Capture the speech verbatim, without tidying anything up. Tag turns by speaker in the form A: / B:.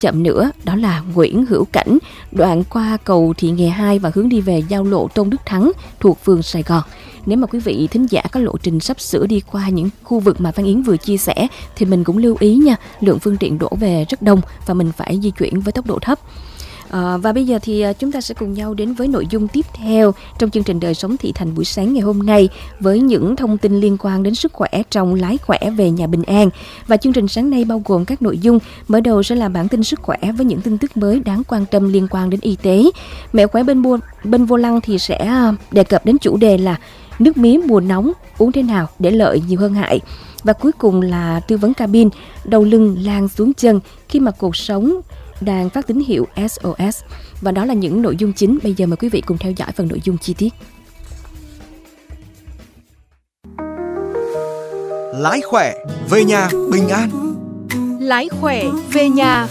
A: chậm nữa, đó là Nguyễn Hữu Cảnh, đoạn qua cầu Thị Nghè hai và hướng đi về giao lộ Tôn Đức Thắng thuộc phường Sài Gòn. Nếu mà quý vị thính giả có lộ trình sắp sửa đi qua những khu vực mà Văn Yến vừa chia sẻ thì mình cũng lưu ý nha, lượng phương tiện đổ về rất đông và mình phải di chuyển với tốc độ thấp. À, và bây giờ thì chúng ta sẽ cùng nhau đến với nội dung tiếp theo trong chương trình Đời Sống Thị Thành buổi sáng ngày hôm nay với những thông tin liên quan đến sức khỏe trong Lái Khỏe về nhà bình an. Và chương trình sáng nay bao gồm các nội dung. Mở đầu sẽ là bản tin sức khỏe với những tin tức mới đáng quan tâm liên quan đến y tế. Mẹo khỏe bên, bu- bên vô lăng thì sẽ đề cập đến chủ đề là nước mía mùa nóng uống thế nào để lợi nhiều hơn hại. Và cuối cùng là tư vấn cabin, đầu lưng lan xuống chân khi mà cuộc sống đang phát tín hiệu ét ô ét. Và đó là những nội dung chính. Bây giờ mời quý vị cùng theo dõi phần nội dung chi tiết.
B: Lái khỏe về nhà bình an.
C: Lái khỏe về nhà